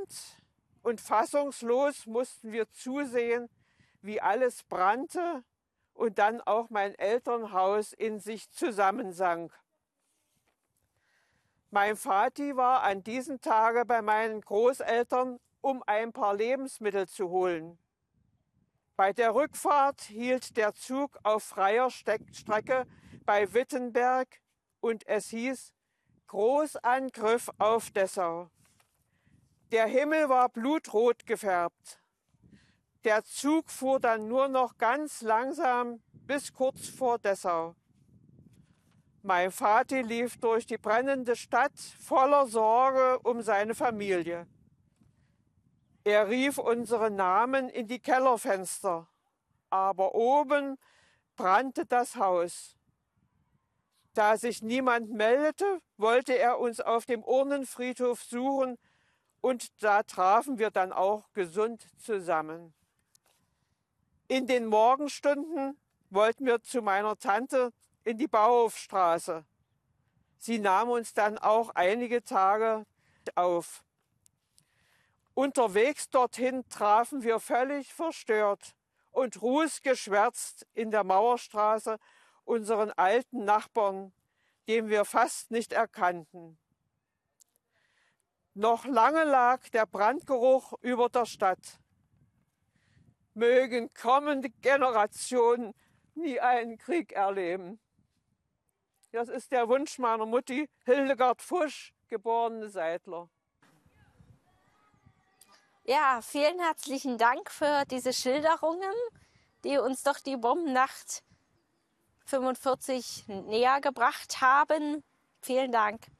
Erstaunt und fassungslos mussten wir zusehen, wie alles brannte und dann auch mein Elternhaus in sich zusammensank. Mein Vati war an diesem Tage bei meinen Großeltern, um ein paar Lebensmittel zu holen. Bei der Rückfahrt hielt der Zug auf freier Strecke bei Wittenberg und es hieß Großangriff auf Dessau. Der Himmel war blutrot gefärbt. Der Zug fuhr dann nur noch ganz langsam bis kurz vor Dessau. Mein Vati lief durch die brennende Stadt voller Sorge um seine Familie. Er rief unsere Namen in die Kellerfenster, aber oben brannte das Haus. Da sich niemand meldete, wollte er uns auf dem Urnenfriedhof suchen und da trafen wir dann auch gesund zusammen. In den Morgenstunden wollten wir zu meiner Tante in die Bauhofstraße. Sie nahm uns dann auch einige Tage auf. Unterwegs dorthin trafen wir völlig verstört und rußgeschwärzt in der Mauerstraße unseren alten Nachbarn, den wir fast nicht erkannten. Noch lange lag der Brandgeruch über der Stadt. Mögen kommende Generationen nie einen Krieg erleben. Das ist der Wunsch meiner Mutti, Hildegard Fusch, geborene Seidler. Ja, vielen herzlichen Dank für diese Schilderungen, die uns doch die Bombennacht 45 näher gebracht haben. Vielen Dank.